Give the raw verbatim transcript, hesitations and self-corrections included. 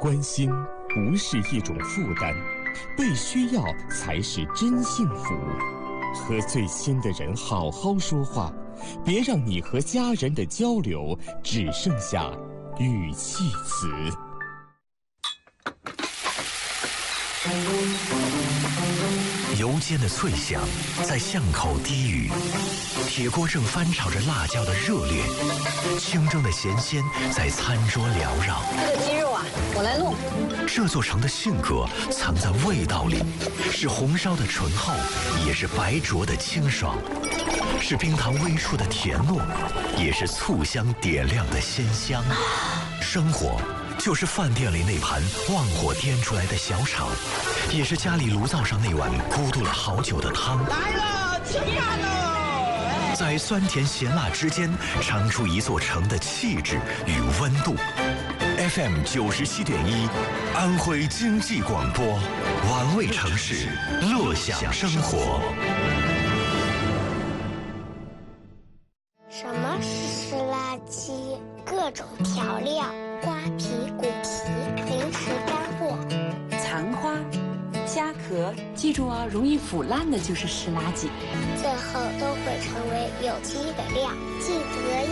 关心不是一种负担，被需要才是真幸福。和最亲的人好好说话，别让你和家人的交流只剩下语气词。 油煎的脆响在巷口低语，铁锅正翻炒着辣椒的热烈，清蒸的咸鲜在餐桌缭绕。 这个鸡肉啊，我来弄。 这座城的性格藏在味道里，是红烧的醇厚，也是白灼的清爽，是冰糖微出的甜糯，也是醋香点亮的鲜香。生活就是饭店里那盘旺火颠出来的小炒，也是家里炉灶上那碗咕嘟了好久的汤。 来了，吃饭喽！ 在酸甜咸辣之间，尝出一座城的气质与温度。F M 九十七点一，安徽经济广播，玩味城市，乐享生活。 什么是湿垃圾？各种调料、瓜皮、骨皮、零食干货、 残花、虾壳，记住啊，容易腐烂的就是湿垃圾， 最后都会成为有机的料。记得要